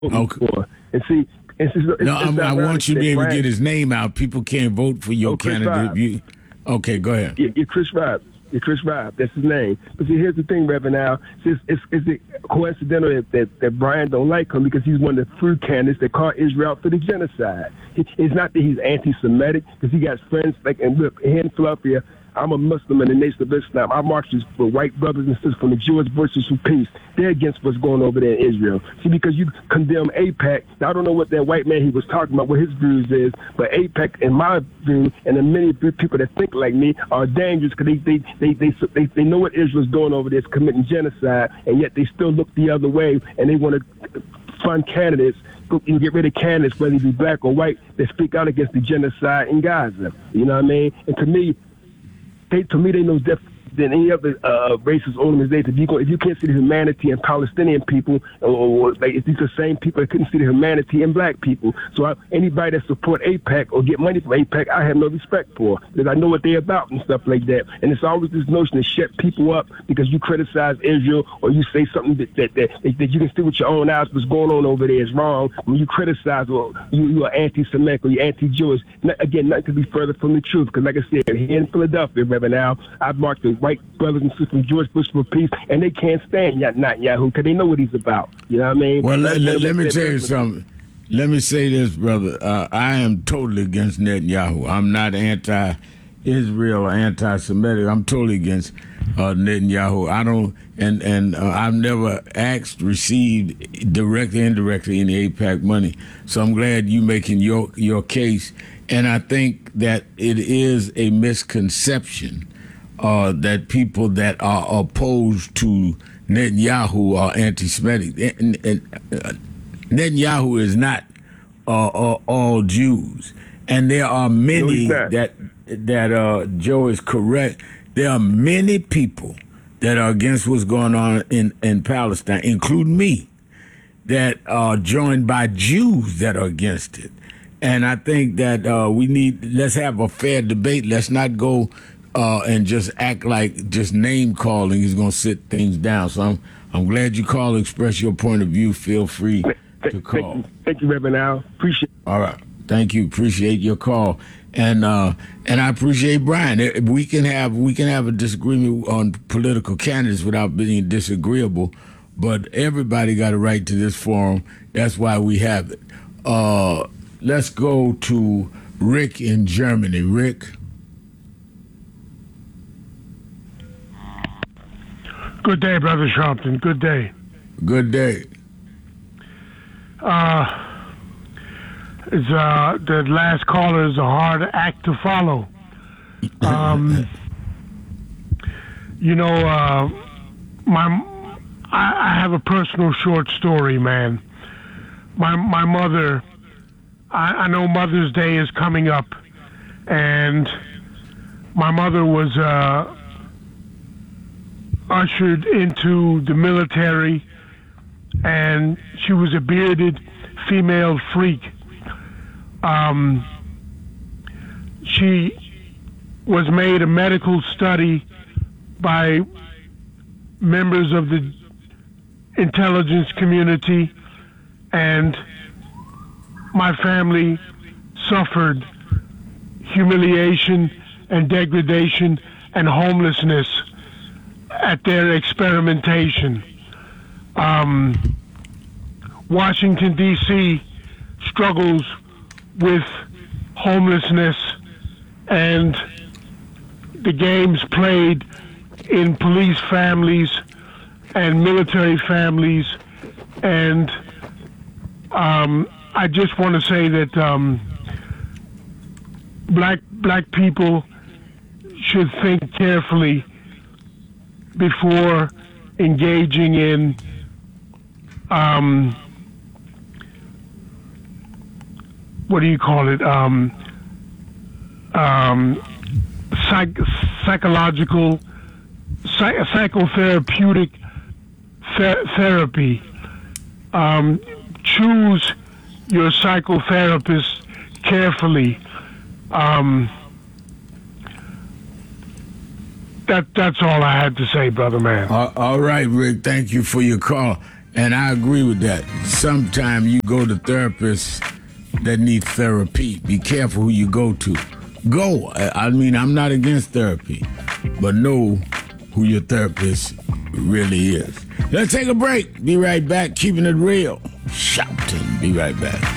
Okay. for. And see, No, it's I ironic want you to that be able to Brian, get his name out. People can't vote for your Chris candidate. Vibe. Okay, go ahead. You're Chris Rob. You're Chris Rob. That's his name. But see, here's the thing, Reverend Al. Is it coincidental that Brian don't like him because he's one of the few candidates that call Israel for the genocide? It's not that he's anti-Semitic because he got friends like, and look, here in Philadelphia, I'm a Muslim in the Nation of Islam. Our marches for white brothers and sisters from the Jewish Voices for Peace. They're against what's going over there in Israel. See, because you condemn AIPAC, I don't know what that white man he was talking about, what his views is, but AIPAC, in my view, and the many people that think like me, are dangerous because they know what Israel's doing over there is committing genocide, and yet they still look the other way, and they want to fund candidates and get rid of candidates, whether they be black or white, that speak out against the genocide in Gaza. You know what I mean? And to me, they know different than any other racist organization. If you can't see the humanity in Palestinian people, or like it's the same people that couldn't see the humanity in black people. So anybody that support AIPAC or get money from AIPAC, I have no respect for because I know what they're about and stuff like that. And it's always this notion to shut people up because you criticize Israel or you say something that you can see with your own eyes what's going on over there is wrong. When you criticize or you are anti-Semitic or you're anti-Jewish, again, nothing could be further from the truth. Because like I said, here in Philadelphia, Reverend Al, I've marked the white brothers and sisters from George Bush for Peace, and they can't stand Netanyahu because they know what he's about. You know what I mean? Well, let me tell you something. Let me say this, brother. I am totally against Netanyahu. I'm not anti-Israel or anti-Semitic. I'm totally against Netanyahu. I don't, and I've never received directly, indirectly any AIPAC money. So I'm glad you making your case. And I think that it is a misconception that people that are opposed to Netanyahu are anti-Semitic. Netanyahu is not all Jews, and there are many that Joe is correct. There are many people that are against what's going on in Palestine, including me, that are joined by Jews that are against it. And I think that let's have a fair debate. Let's not go and just act like just name calling is going to sit things down. So I'm glad you called, express your point of view. Feel free to call. Thank you, Reverend Al. Appreciate it. All right. Thank you. Appreciate your call. And I appreciate Brian. We can have a disagreement on political candidates without being disagreeable, but everybody got a right to this forum. That's why we have it. Let's go to Rick in Germany. Rick. Good day, Brother Sharpton. Good day. Good day. The last caller is a hard act to follow. I have a personal short story, man. My mother, I know Mother's Day is coming up, and my mother was ushered into the military, and she was a bearded female freak. She was made a medical study by members of the intelligence community, and my family suffered humiliation and degradation and homelessness at their experimentation. Washington, D.C. struggles with homelessness and the games played in police families and military families. And I just want to say that black people should think carefully before engaging in what do you call it? Psychotherapeutic therapy. Choose your psychotherapist carefully. That's all I had to say, brother man. All right, Rick. Thank you for your call. And I agree with that. Sometimes you go to therapists that need therapy. Be careful who you go to. Go. I mean, I'm not against therapy, but know who your therapist really is. Let's take a break. Be right back. Keeping it real. Shouting. Be right back.